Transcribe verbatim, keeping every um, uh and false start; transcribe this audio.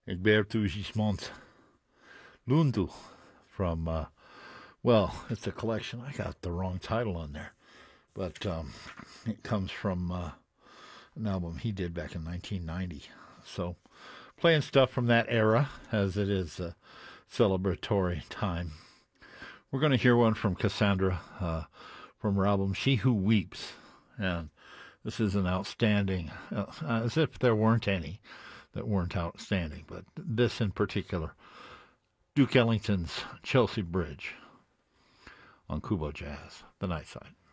Egberto Gismont Lundu from, uh, well, it's a collection. I got the wrong title on there, but um, it comes from uh, an album he did back in nineteen ninety. So playing stuff from that era, as it is a celebratory time. We're going to hear one from Cassandra uh, from her album She Who Weeps. And this is an outstanding, uh, as if there weren't any that weren't outstanding, but this in particular, Duke Ellington's Chelsea Bridge on Kubo Jazz, the night side.